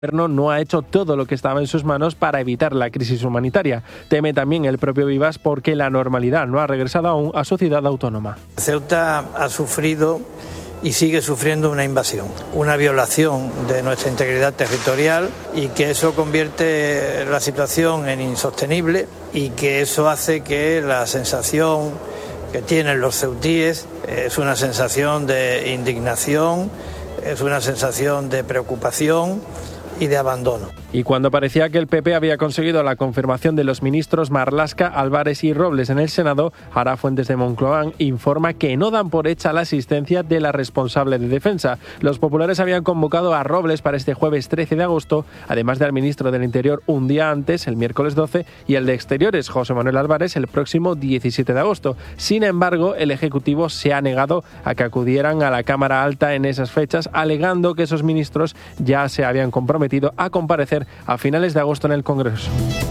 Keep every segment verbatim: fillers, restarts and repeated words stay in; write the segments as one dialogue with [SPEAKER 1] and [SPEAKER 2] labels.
[SPEAKER 1] El gobierno no ha hecho todo lo que estaba en sus manos para evitar la crisis humanitaria. Teme también el propio Vivas porque la normalidad no ha regresado aún a su ciudad autónoma.
[SPEAKER 2] Ceuta ha sufrido y sigue sufriendo una invasión, una violación de nuestra integridad territorial, y que eso convierte la situación en insostenible, y que eso hace que la sensación que tienen los ceutíes es una sensación de indignación, es una sensación de preocupación y de abandono.
[SPEAKER 1] Y cuando parecía que el P P había conseguido la confirmación de los ministros Marlaska, Álvarez y Robles en el Senado, ahora fuentes de Moncloa informa que no dan por hecha la asistencia de la responsable de Defensa. Los populares habían convocado a Robles para este jueves trece de agosto, además del ministro del Interior un día antes, el miércoles doce, y el de Exteriores, José Manuel Álvarez, el próximo diecisiete de agosto. Sin embargo, el Ejecutivo se ha negado a que acudieran a la Cámara Alta en esas fechas, alegando que esos ministros ya se habían comprometido a comparecer a finales de agosto en el Congreso.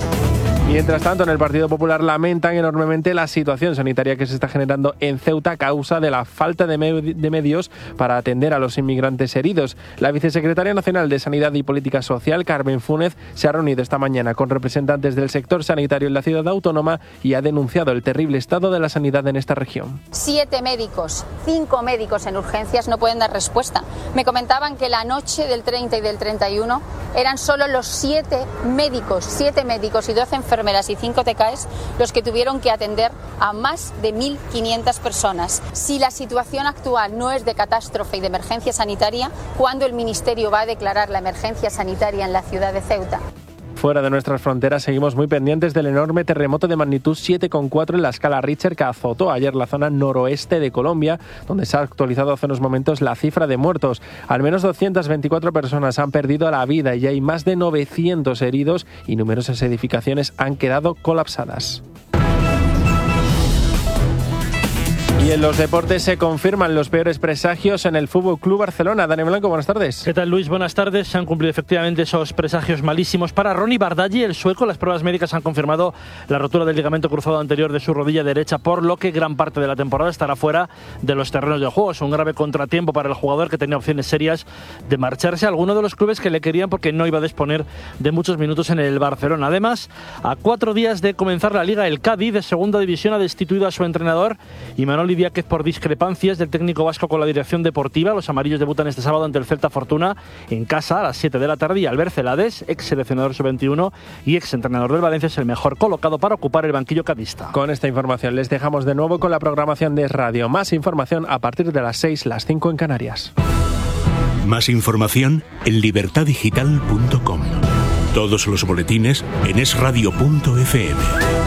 [SPEAKER 1] Mientras tanto, en el Partido Popular lamentan enormemente la situación sanitaria que se está generando en Ceuta a causa de la falta de, me- de medios para atender a los inmigrantes heridos. La vicesecretaria nacional de Sanidad y Política Social, Carmen Fúnez, se ha reunido esta mañana con representantes del sector sanitario en la ciudad autónoma y ha denunciado el terrible estado de la sanidad en esta región.
[SPEAKER 3] Siete médicos, cinco médicos en urgencias no pueden dar respuesta. Me comentaban que la noche del treinta y del treinta y uno eran solo los siete médicos, siete médicos y doce enfermeras y cinco T K Es los que tuvieron que atender a más de mil quinientas personas. Si la situación actual no es de catástrofe y de emergencia sanitaria, ¿cuándo el Ministerio va a declarar la emergencia sanitaria en la ciudad de Ceuta?
[SPEAKER 1] Fuera de nuestras fronteras seguimos muy pendientes del enorme terremoto de magnitud siete coma cuatro en la escala Richter que azotó ayer la zona noroeste de Colombia, donde se ha actualizado hace unos momentos la cifra de muertos. Al menos doscientas veinticuatro personas han perdido la vida y hay más de novecientos heridos y numerosas edificaciones han quedado colapsadas. Y en los deportes se confirman los peores presagios en el F C Barcelona. Dani Blanco, buenas tardes.
[SPEAKER 4] ¿Qué tal, Luis? Buenas tardes. Se han cumplido efectivamente esos presagios malísimos para Ronny Bardghji, el sueco. Las pruebas médicas han confirmado la rotura del ligamento cruzado anterior de su rodilla derecha, por lo que gran parte de la temporada estará fuera de los terrenos de juego. Es un grave contratiempo para el jugador, que tenía opciones serias de marcharse a alguno de los clubes que le querían porque no iba a disponer de muchos minutos en el Barcelona. Además, a cuatro días de comenzar la Liga, el Cádiz de segunda división ha destituido a su entrenador, Imanol Idiáquez, por discrepancias del técnico vasco con la dirección deportiva. Los amarillos debutan este sábado ante el Celta Fortuna en casa a las siete de la tarde y Albert Celades, ex seleccionador sub veintiuno y ex entrenador del Valencia, es el mejor colocado para ocupar el banquillo cadista.
[SPEAKER 1] Con esta información les dejamos de nuevo con la programación de Radio. Más información a partir de las seis, las cinco en Canarias.
[SPEAKER 5] Más información en libertad digital punto com. Todos los boletines en es radio punto efe eme.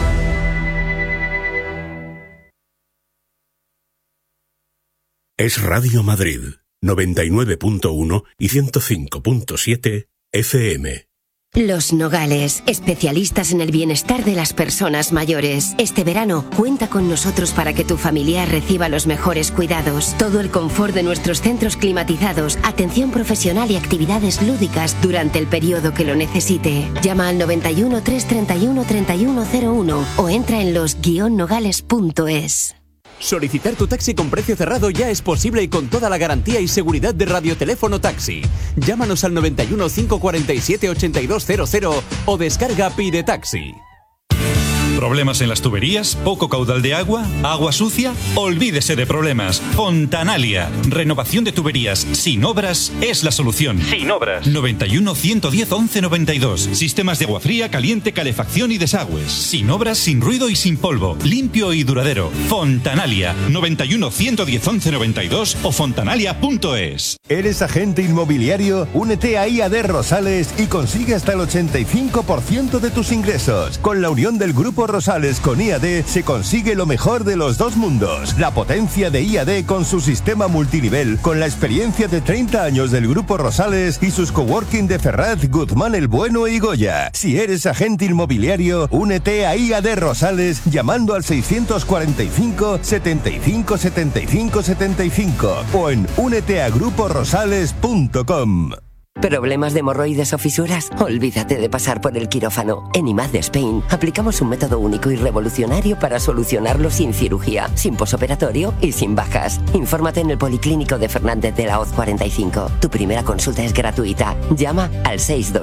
[SPEAKER 5] Es Radio Madrid, noventa y nueve punto uno y ciento cinco punto siete efe eme.
[SPEAKER 6] Los Nogales, especialistas en el bienestar de las personas mayores. Este verano, cuenta con nosotros para que tu familiar reciba los mejores cuidados. Todo el confort de nuestros centros climatizados, atención profesional y actividades lúdicas durante el periodo que lo necesite. Llama al noventa y uno, trescientos treinta y uno, treinta y uno cero uno o entra en los guion nogales punto es.
[SPEAKER 7] Solicitar tu taxi con precio cerrado ya es posible y con toda la garantía y seguridad de Radioteléfono Taxi. Llámanos al noventa y uno, cinco cuarenta y siete, ochenta y dos cero cero o descarga Pide Taxi.
[SPEAKER 8] ¿Problemas en las tuberías? ¿Poco caudal de agua? ¿Agua sucia? Olvídese de problemas. Fontanalia. Renovación de tuberías sin obras es la solución. Sin obras. noventa y uno, ciento diez, once noventa y dos. Sistemas de agua fría, caliente, calefacción y desagües. Sin obras, sin ruido y sin polvo. Limpio y duradero. Fontanalia. noventa y uno, ciento diez, once noventa y dos o fontanalia punto es.
[SPEAKER 9] ¿Eres agente inmobiliario? Únete a I A D Rosales y consigue hasta el ochenta y cinco por ciento de tus ingresos. Con la unión del Grupo Rosales con I A D se consigue lo mejor de los dos mundos. La potencia de I A D con su sistema multinivel, con la experiencia de treinta años del Grupo Rosales y sus coworking de Ferraz, Guzmán el Bueno y Goya. Si eres agente inmobiliario, únete a I A D Rosales llamando al seiscientos cuarenta y cinco, setenta y cinco, setenta y cinco, setenta y cinco o en únete a grupo rosales punto com.
[SPEAKER 10] ¿Problemas de hemorroides o fisuras? Olvídate de pasar por el quirófano. En I M A D Spain aplicamos un método único y revolucionario para solucionarlo sin cirugía, sin posoperatorio y sin bajas. Infórmate en el Policlínico de Fernández de la Hoz cuarenta y cinco. Tu primera consulta es gratuita. Llama al seis dos